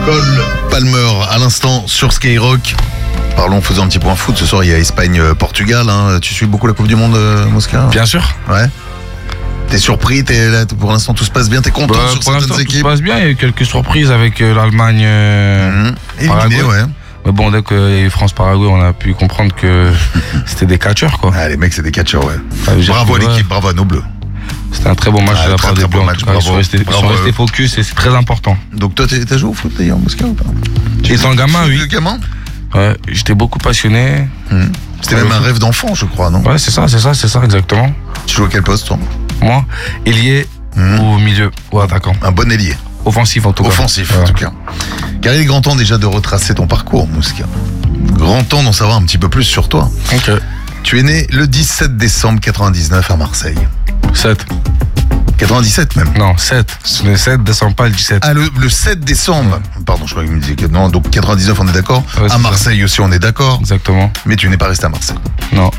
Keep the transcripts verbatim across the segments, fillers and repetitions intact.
Cole Palmer à l'instant sur Skyrock. Parlons, faisons un petit point foot. Ce soir, il y a Espagne-Portugal. Hein. Tu suis beaucoup la Coupe du Monde, euh, Mosca ? Bien sûr. Ouais. T'es surpris, t'es là, pour l'instant tout se passe bien, t'es content bah, sur pour certaines l'instant, équipes. tout se passe bien, il y a eu quelques surprises avec euh, l'Allemagne. Euh, mmh. Éliminé, ouais. Mais bon, dès que France-Paraguay, on a pu comprendre que c'était des catcheurs, quoi. Ah, les mecs, c'est des catcheurs, ouais. Ah, bravo à que, l'équipe, ouais. bravo à nos bleus. C'était un très bon match ah, de la part des Bleus. Bon match, ils sont restés, ils sont restés focus et c'est très important. Donc toi, t'as joué au foot d'ailleurs, Mosca, ou pas ? Étant gamin, oui. gamin Ouais, j'étais beaucoup passionné. Mmh. C'était même un rêve d'enfant, je crois, non ? Ouais, c'est ça, c'est ça, c'est ça, exactement. Tu joues à quel poste, toi ? Moi, ailier mmh. ou milieu ou attaquant. Un bon ailier. Offensif, en tout cas. Offensif, ouais. en tout cas. Car il est grand temps déjà de retracer ton parcours, Mosca. Grand temps d'en savoir un petit peu plus sur toi. Ok. Tu es né le dix-sept décembre quatre-vingt-dix-neuf à Marseille. sept. quatre-vingt-dix-sept même. Non, sept. Le sept décembre, pas le dix-sept. Ah, le, le sept décembre. Ouais. Pardon, je crois qu'il me disait que non. Donc quatre-vingt-dix-neuf, on est d'accord. Ouais, à Marseille ça. Aussi, on est d'accord. Exactement. Mais tu n'es pas resté à Marseille. Non.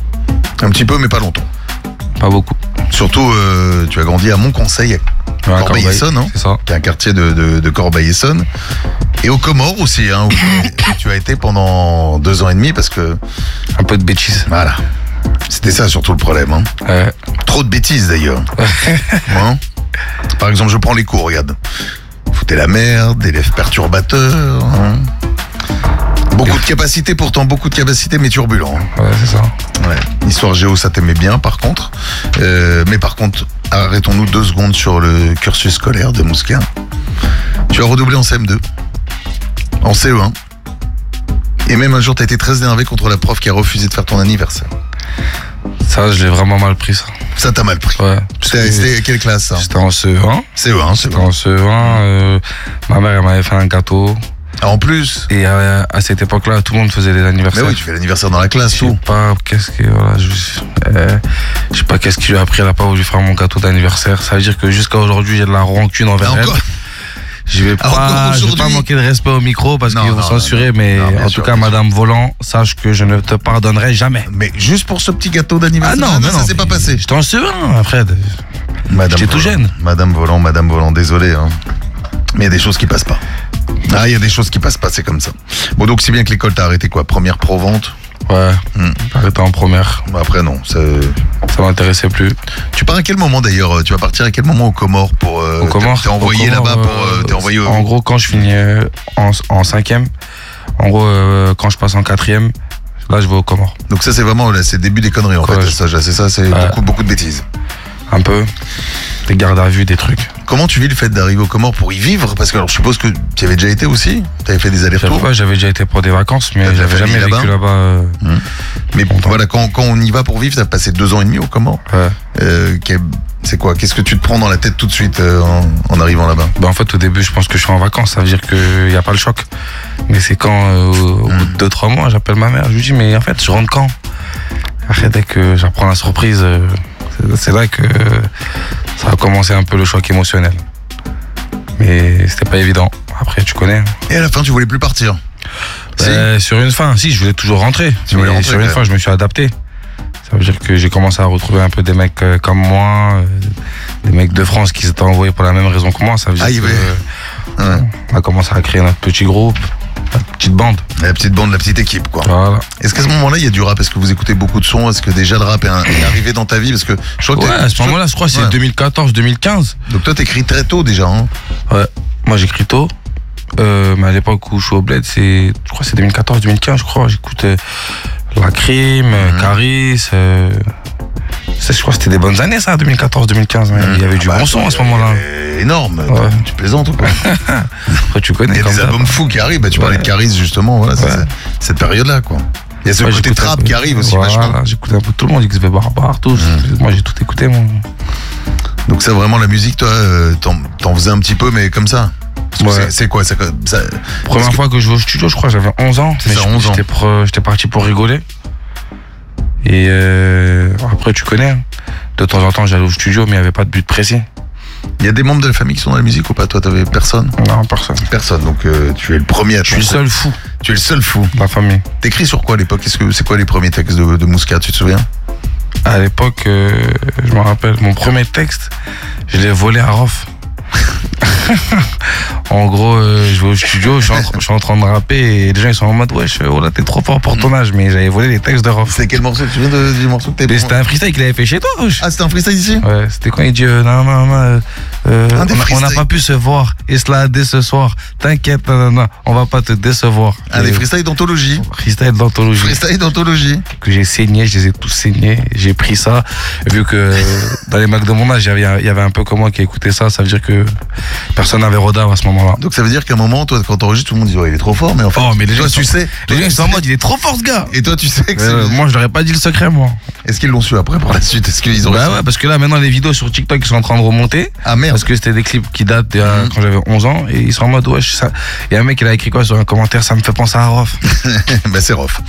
Un petit peu, mais pas longtemps. Pas beaucoup. Surtout, euh, tu as grandi à Montconseil, ouais, Corbeil-Essonnes, hein, c'est ça. Qui est un quartier de, de, de Corbeil-Essonnes. Et aux Comores aussi, hein, où tu as été pendant deux ans et demi parce que... Un peu de bêtises. Voilà. C'était ça surtout le problème. Hein. Ouais. Trop de bêtises d'ailleurs. hein. Par exemple, je prends les cours, regarde. Foutez la merde, élèves perturbateurs. Hein. Beaucoup de capacité, pourtant beaucoup de capacité, mais turbulent. Hein. Ouais, c'est ça. Ouais. Histoire géo, ça t'aimait bien, par contre. Euh, mais par contre, arrêtons-nous deux secondes sur le cursus scolaire de Mosca. Tu as redoublé en C M deux, en C E un. Et même un jour, t'as été très énervé contre la prof qui a refusé de faire ton anniversaire. Ça, je l'ai vraiment mal pris, ça. Ça t'a mal pris. Ouais. C'était, c'était quelle classe, ça ? C'était en C E un. C E un, C'était en C E un. Euh, ma mère, elle m'avait fait un gâteau. Ah, en plus. Et à, à cette époque-là, tout le monde faisait des anniversaires. Mais oui, tu fais l'anniversaire dans la classe, je sais tout. pas, qu'est-ce que, voilà, je, euh, je sais pas qu'est-ce qui lui a appris, elle a pas voulu faire mon gâteau d'anniversaire. Ça veut dire que jusqu'à aujourd'hui, j'ai de la rancune envers elle. Je vais pas, je vais pas manquer de respect au micro parce qu'ils vont censurer, mais non, en sûr, tout cas, Madame Volant, sache que je ne te pardonnerai jamais. Mais juste pour ce petit gâteau d'anniversaire, ah non, non, non, ça s'est pas passé. J'étais en C E un, Fred. J'étais tout jeune. Madame Volant, Madame Volant, désolé, hein. Mais il y a des choses qui passent pas. Ah, il y a des choses qui passent pas, c'est comme ça. Bon, donc c'est bien que l'école t'a arrêté quoi ? Première pro-vente ? Ouais, mmh. arrêté en première. Après non, ça... ça m'intéressait plus. Tu pars à quel moment d'ailleurs ? Tu vas partir à quel moment aux Comores pour euh, Aux Comores. T'es envoyé Comores, là-bas pour euh, t'es envoyé au... En gros, quand je finis en, en cinquième, en gros, euh, quand je passe en quatrième, là je vais aux Comores. Donc ça c'est vraiment là, c'est le début des conneries en ouais, fait. Ça, c'est ça, c'est ouais. beaucoup beaucoup de bêtises. Un peu. Des gardes à vue, des trucs. Comment tu vis le fait d'arriver aux Comores pour y vivre ? Parce que alors, je suppose que tu avais déjà été aussi. Tu avais fait des allers-retours. Ouais, j'avais déjà été pour des vacances, mais j'avais jamais là-bas. vécu là-bas. Euh, mmh. Mais bon, voilà, quand, quand on y va pour vivre, ça a passé deux ans et demi aux Comores. Ouais. Euh, c'est quoi ? Qu'est-ce que tu te prends dans la tête tout de suite euh, en, en arrivant là-bas ? Bah en fait, au début, je pense que je suis en vacances. Ça veut dire qu'il n'y a pas le choc. Mais c'est quand, euh, au bout de deux, trois mois, j'appelle ma mère. Je lui dis, mais en fait, je rentre quand ? Après, dès que j'apprends la surprise, euh, c'est là que ça a commencé un peu le choc émotionnel. Mais c'était pas évident. Après, tu connais. Et à la fin, tu voulais plus partir ? euh, si. Sur une fin, si, je voulais toujours rentrer. Tu mais rentrer, sur une fin, je me suis adapté. Ça veut dire que j'ai commencé à retrouver un peu des mecs euh, comme moi, euh, des mecs de France qui s'étaient envoyés pour la même raison que moi. Ça veut dire ah, que, euh, ouais. on a commencé à créer notre petit groupe, notre petite bande. La petite bande, la petite équipe, quoi. Voilà. Est-ce qu'à ce moment-là, il y a du rap ? Est-ce que vous écoutez beaucoup de sons ? Est-ce que déjà le rap est, un, est arrivé dans ta vie ? Parce que je crois que ouais, à ce moment-là, je crois que c'est ouais. deux mille quatorze deux mille quinze. Donc toi, t'écris très tôt déjà, hein ? Ouais, moi j'écris tôt. Euh, mais à l'époque où je suis au Bled, c'est, je crois que c'est deux mille quatorze deux mille quinze, je crois. J'écoutais La Crime, mmh. Caris. Euh, ça, je crois que c'était des bonnes années, ça, deux mille quatorze deux mille quinze. Mmh. Il y avait du ah bah, bon son à ce moment-là. Énorme. Ouais. Tu plaisantes ou pas ? Après, tu connais. Il y a des albums fous qui arrivent. Bah, tu ouais. parlais de Caris, justement. Voilà, ouais. c'est cette période-là, quoi. Il y a ce ouais, côté trap qui arrive aussi, voilà, vachement. J'écoutais un peu tout le monde, X V Barbare, tout. Mmh. Moi, j'ai tout écouté, moi. Donc, ça, vraiment, la musique, toi, t'en, t'en faisais un petit peu, mais comme ça. Ouais. C'est, c'est quoi ça, ça Première fois que... que je vais au studio, je crois, j'avais onze ans. C'est mais ça, je, onze ans. J'étais, pro, j'étais parti pour rigoler. Et euh, après, tu connais. Hein. De temps en temps, j'allais au studio, mais il n'y avait pas de but précis. Il y a des membres de la famille qui sont dans la musique ou pas ? Toi, t'avais personne ? Non, personne. Personne, donc euh, tu es le premier à... Je suis le seul fou. Tu es le seul fou. La famille. T'écris sur quoi à l'époque ? Qu'est-ce que, c'est quoi les premiers textes de, de Mosca, tu te souviens ? À l'époque, euh, je me rappelle, mon premier texte, je l'ai volé à Rof. En gros, euh, je vais au studio, je suis, en, je suis en train de rapper et les gens ils sont en mode wesh, oh là t'es trop fort pour ton âge, mais j'avais volé les textes de Rof. C'est quel morceau? Tu viens de, du morceau que t'as Mais c'était un freestyle qu'il avait fait chez toi, wesh. Ah, c'était un freestyle ici? Ouais, c'était quand il dit euh, non, non, non, euh, euh, Un des on a- on n'a freestyles. pas pu se voir et cela dès ce soir. T'inquiète, non, non, non, on va pas te décevoir. Un des Et- freestyles d'anthologie. freestyle d'anthologie Freestyle d'anthologie. que j'ai saigné, je les ai tous saignés. J'ai pris ça, vu que euh, dans les Macs de mon âge, il y avait- il y avait un peu comme moi qui écoutait ça. Ça veut dire que personne n'avait Roda à ce moment-là. Donc ça veut dire qu'à un moment, toi, quand t'enregistres, tout le monde dit ouais, il est trop fort, mais en fait, Oh, mais les gens, toi, ils tu sont- sais. Les gens toi, ils tu sont en sais- mode, il est trop fort ce gars. Et toi, tu sais que Euh, c'est. moi, je leur ai pas dit le secret, moi. Est-ce qu'ils l'ont su après pour la suite? Est-ce qu'ils ont Bah réussi ouais, parce que là, maintenant, les vidéos sur TikTok, ils sont en train de remonter. Ah merde. Parce que c'était des clips qui datent d'il y a- Mhm. quand j'avais onze ans. Et ils sont en mode, wesh, ça. Il y a un mec, il a écrit quoi sur un commentaire, ça me fait penser à Rof. Bah c'est Rof.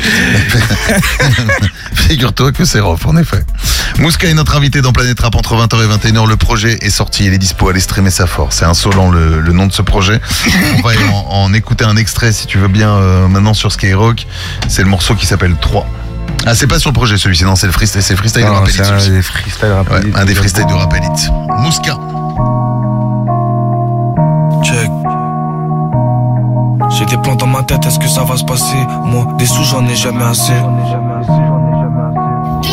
Figure-toi que c'est Rof, en effet. Mouska est notre invité dans Planète Rap entre vingt heures et vingt et une heures. Le projet est sorti, il est dispo, allez streamer sa force. C'est insolent le, le nom de ce projet. On va en, en écouter un extrait si tu veux bien euh, maintenant sur Skyrock. C'est le morceau qui s'appelle trois. Ah, c'est pas sur le projet celui-ci, non, c'est le freestyle, c'est le freestyle de Non, Rap c'est Elite, un celui-ci. des freestyles Ouais, rapides. un des freestyles de Rap Elite. Mouska. Check. J'ai des plans dans ma tête, est-ce que ça va se passer? Moi, des sous, j'en ai jamais assez.